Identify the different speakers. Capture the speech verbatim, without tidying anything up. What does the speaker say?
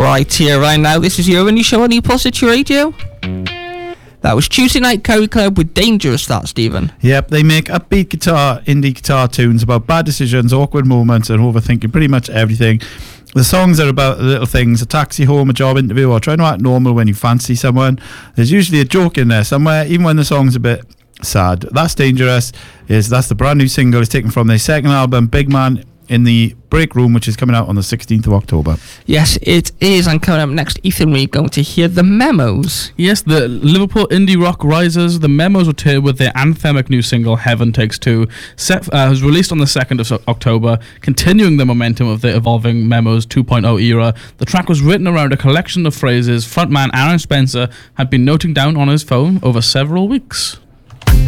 Speaker 1: Right here, right now, this is your only show on ePositch Radio. That was Tuesday Night Curry Club with Dangerous, that, Stephen.
Speaker 2: Yep, they make upbeat guitar, indie guitar tunes about bad decisions, awkward moments, and overthinking pretty much everything. The songs are about little things, a taxi home, a job interview, or trying to act normal when you fancy someone. There's usually a joke in there somewhere, even when the song's a bit sad. That's Dangerous. Is That's the brand new single. It's taken from their second album, Big Man in the Break Room, which is coming out on the sixteenth of October.
Speaker 1: Yes, it is. And coming up next, Ethan, we're going to hear The Memos.
Speaker 3: Yes, the Liverpool indie rock risers, The Memos, return with their anthemic new single, Heaven Takes Two. Set, uh, was released on the second of October, continuing the momentum of the evolving Memos two point oh era. The track was written around a collection of phrases frontman Aaron Spencer had been noting down on his phone over several weeks.